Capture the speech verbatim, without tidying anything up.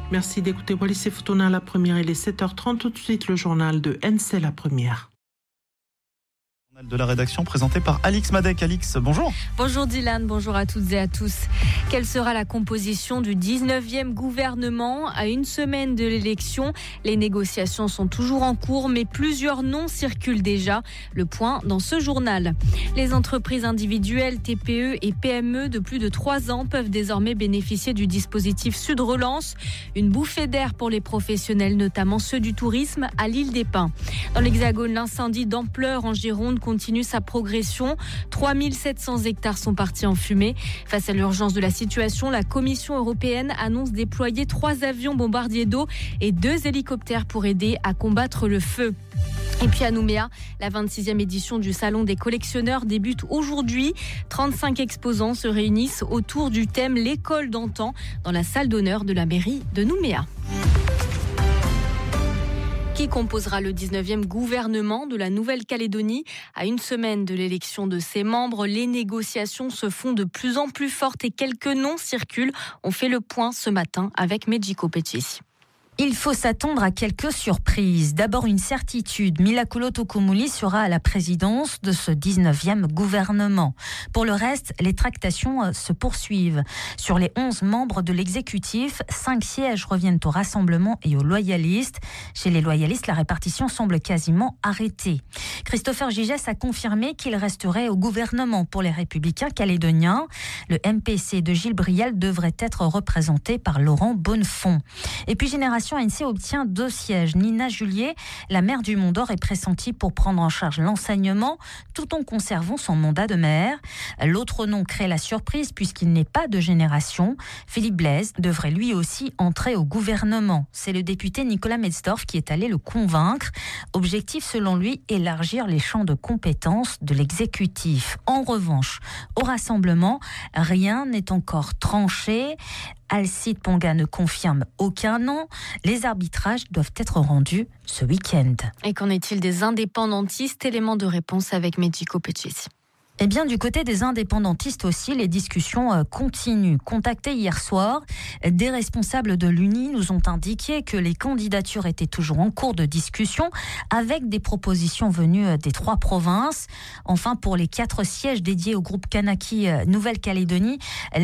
Merci d'écouter Wallis et Futuna, la première, il est sept heures trente. Tout de suite, le journal de N C, la première. De la rédaction présenté par Alix Madec. Alix, bonjour. Bonjour Dylan, bonjour à toutes et à tous. Quelle sera la composition du dix-neuvième gouvernement à une semaine de l'élection? Les négociations sont toujours en cours, mais plusieurs noms circulent déjà. Le point dans ce journal. Les entreprises individuelles, T P E et P M E de plus de trois ans peuvent désormais bénéficier du dispositif Sud Relance. Une bouffée d'air pour les professionnels, notamment ceux du tourisme à l'île des Pins. Dans l'Hexagone, l'incendie d'ampleur en Gironde continue sa progression. trois mille sept cents hectares sont partis en fumée. Face à l'urgence de la situation, la Commission européenne annonce déployer trois avions bombardiers d'eau et deux hélicoptères pour aider à combattre le feu. Et puis à Nouméa, la vingt-sixième édition du Salon des collectionneurs débute aujourd'hui. trente-cinq exposants se réunissent autour du thème L'école d'antan dans la salle d'honneur de la mairie de Nouméa. Qui composera le dix-neuvième gouvernement de la Nouvelle-Calédonie? À une semaine de l'élection de ses membres, les négociations se font de plus en plus fortes et quelques noms circulent. On fait le point ce matin avec Medjiko Petchy. Il faut s'attendre à quelques surprises. D'abord une certitude, Milakolo Tokomuli sera à la présidence de ce dix-neuvième gouvernement. Pour le reste, les tractations se poursuivent. Sur les onze membres de l'exécutif, cinq sièges reviennent au Rassemblement et aux loyalistes. Chez les loyalistes, la répartition semble quasiment arrêtée. Christopher Gigès a confirmé qu'il resterait au gouvernement pour les Républicains calédoniens. Le M P C de Gilles Brial devrait être représenté par Laurent Bonnefond. Et puis Génération A N C obtient deux sièges. Nina Julier, la maire du Mont-d'Or, est pressentie pour prendre en charge l'enseignement tout en conservant son mandat de maire. L'autre nom crée la surprise puisqu'il n'est pas de Génération. Philippe Blaise devrait lui aussi entrer au gouvernement. C'est le député Nicolas Metzdorf qui est allé le convaincre. Objectif selon lui, élargir les champs de compétences de l'exécutif. En revanche, au Rassemblement, rien n'est encore tranché. Alcide Ponga ne confirme aucun nom. Les arbitrages doivent être rendus ce week-end. Et qu'en est-il des indépendantistes? Élément de réponse avec Medjiko Petchy. Eh bien, du côté des indépendantistes aussi, les discussions continuent. Contactés hier soir, des responsables de l'U N I nous ont indiqué que les candidatures étaient toujours en cours de discussion avec des propositions venues des trois provinces. Enfin, pour les quatre sièges dédiés au groupe Kanaki Nouvelle-Calédonie,